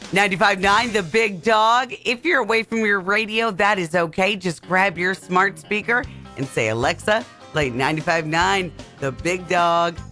95.9 The Big Dog. If you're away from your radio, that is okay. Just grab your smart speaker and say, Alexa, play 95.9 The Big Dog.